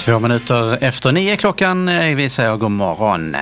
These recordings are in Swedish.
8:02 klockan. Vi säger god morgon.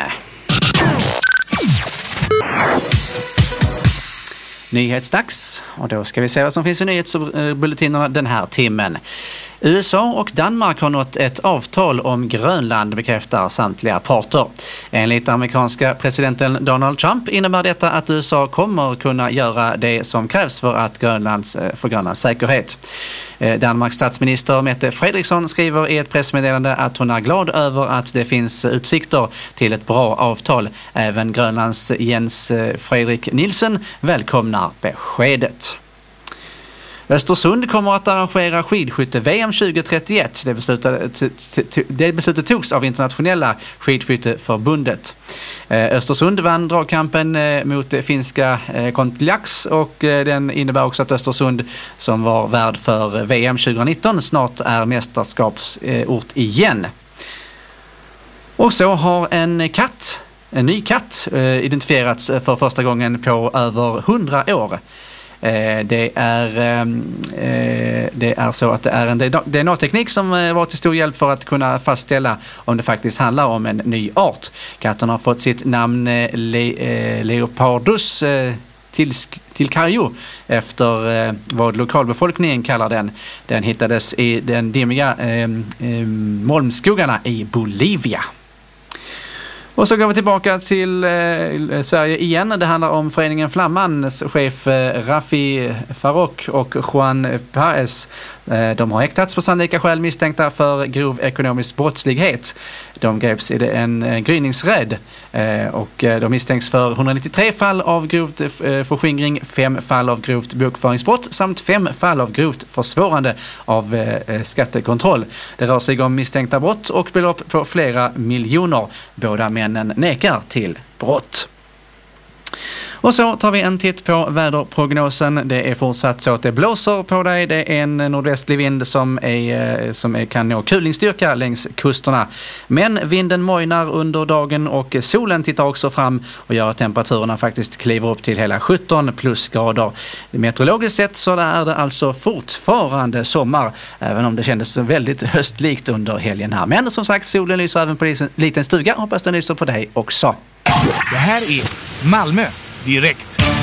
Nyhetsdags, och då ska vi se vad som finns i nyhetsbulletinerna den här timmen. USA och Danmark har nått ett avtal om Grönland, bekräftar samtliga parter. Enligt amerikanska presidenten Donald Trump innebär detta att USA kommer kunna göra det som krävs för Grönlands säkerhet. Danmarks statsminister Mette Frederiksen skriver i ett pressmeddelande att hon är glad över att det finns utsikter till ett bra avtal. Även Grönlands Jens Fredrik Nielsen välkomnar beskedet. Östersund kommer att arrangera skidskytte-VM 2031. Det beslutet togs av internationella skidskytteförbundet. Östersund vann dragkampen mot finska Kontiolahti, och den innebär också att Östersund, som var värd för VM 2019, snart är mästerskapsort igen. Och så har en ny katt identifierats för första gången på över 100 år. Det är så att det är en DNA-teknik som var till stor hjälp för att kunna fastställa om det faktiskt handlar om en ny art. Katten har fått sitt namn Leopardus tilcario efter vad lokalbefolkningen kallar den. Den hittades i den dimmiga molnskogarna i Bolivia. Och så går vi tillbaka till Sverige igen. Det handlar om föreningen Flammans chef Rafi Farok och Juan Paez. De har häktats på sannolika skäl misstänkta för grov ekonomisk brottslighet. De greps i en gryningsräd och de misstänks för 193 fall av grovt förskingring, 5 fall av grovt bokföringsbrott samt 5 fall av grovt försvårande av skattekontroll. Det rör sig om misstänkta brott och belopp på flera miljoner. Båda männen nekar till brott. Och så tar vi en titt på väderprognosen. Det är fortsatt så att det blåser på dig. Det är en nordvästlig vind som kan nå kulingstyrka längs kusterna. Men vinden mojnar under dagen och solen tittar också fram och gör att temperaturerna faktiskt kliver upp till hela 17 plusgrader. Meteorologiskt sett så är det alltså fortfarande sommar, även om det kändes väldigt höstlikt under helgen här. Men som sagt, solen lyser även på en liten stuga. Hoppas den lyser på dig också. Det här är Malmö direkt.